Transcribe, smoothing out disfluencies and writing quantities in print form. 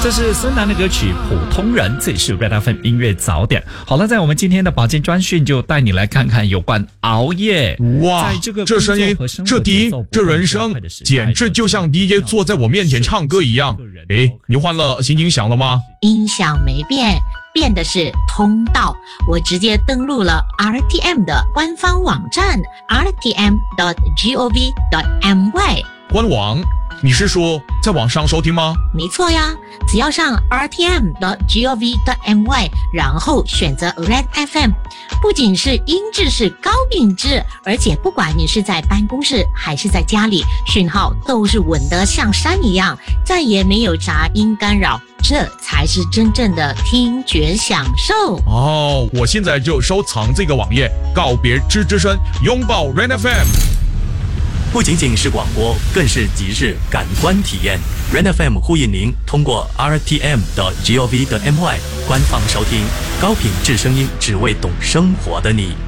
这是孙楠的歌曲《普通人》，这里是 Red FM 音乐早点。好了，在我们今天的保健专讯就带你来看看有关熬夜。 哇，这声音，这低音，这人声，简直就像 DJ 坐在我面前唱歌一样。诶，你换了新音响了吗？ 音响没变，变的是通道。我直接登录了 RTM 的官方网站 rtm.gov.my 官网。你是说在网上收听吗？ 没错呀，只要上 rtm.gov.my 然后选择 Red FM， 不仅是音质是高品质，而且不管你是在办公室还是在家里，讯号都是稳得像山一样，再也没有杂音干扰，这才是真正的听觉享受。 哦，我现在就收藏这个网页，告别吱吱声，拥抱 Red FM。 不仅仅是广播，更是即日感官体验。Red FM 呼应您通过 rtm.gov.my 官方收听高品质声音，只为懂生活的你。